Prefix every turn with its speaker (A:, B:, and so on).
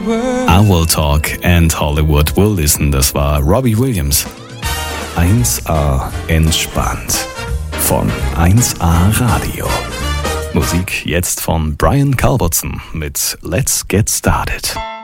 A: I Will Talk and Hollywood Will Listen, das war Robbie Williams. 1A entspannt von 1A Radio. Musik jetzt von Brian Culbertson mit Let's Get Started.